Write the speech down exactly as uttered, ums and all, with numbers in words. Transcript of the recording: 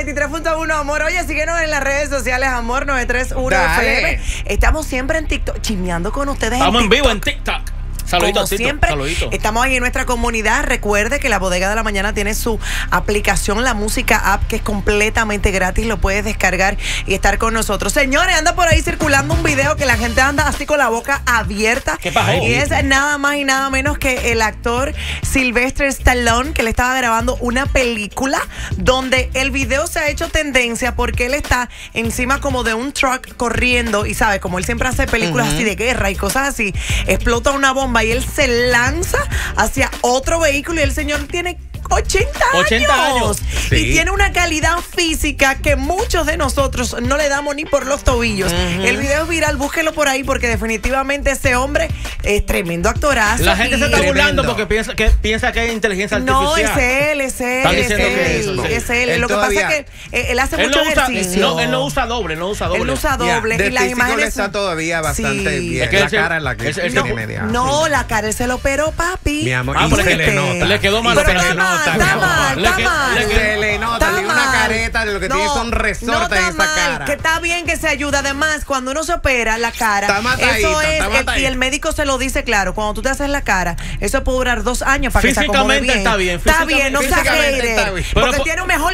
noventa y tres punto uno, amor. Oye, síguenos en las redes sociales, amor noventa y tres punto uno F M. Estamos siempre en TikTok, chismeando con ustedes. Estamos en, en vivo en TikTok. Saludito, Como Tito, siempre, saludito. Estamos ahí en nuestra comunidad. Recuerde que la Bodega de la Mañana tiene su aplicación, la Música App, que es completamente gratis. Lo puedes descargar y estar con nosotros. Señores, anda por ahí circulando un video que la gente anda así con la boca abierta. ¿Qué pasó? Y es nada más y nada menos que el actor Sylvester Stallone, que le estaba grabando una película donde el video se ha hecho tendencia porque él está encima como de un truck corriendo y sabe, como él siempre hace películas uh-huh. así de guerra y cosas así, explota una bomba y él se lanza hacia otro vehículo y el señor tiene ochenta años. ochenta años. Y Sí. tiene una calidad física que muchos de nosotros no le damos ni por los tobillos. Uh-huh. El video es viral, búsquelo por ahí porque definitivamente ese hombre es tremendo actorazo. La gente y... se está Tremendo. burlando porque piensa que, piensa que es inteligencia artificial. No, es él, es él, Están es diciendo él, que eso, sí. es él. Él Lo que todavía- pasa es que eh, él hace Él mucho no, usa, ejercicio. no, él no usa doble, no usa doble. Él usa Ya, doble. de y las físico imágenes le está todavía bastante Sí. bien. Es que la él se- cara es la que él se- él tiene se- media. No, la cara él se lo operó, papi. Mi amor, Ah, y pero se es que le nota. le quedó mal Y Pero se está le mal, nota, mi está amor. mal, Le está que- mal. le que- Se le nota, Está le dio una mal. careta de lo que tiene son resortes no en está esa mal, cara. que está bien que se ayuda. Además, cuando uno se opera la cara, Está matadito, eso es, está el- matadito. y el médico se lo dice claro, cuando tú te haces la cara, eso puede durar dos años para que se acomode Físicamente bien. está bien, Está bien, no físicamente exagere, está bien. porque Pero- tiene un mejor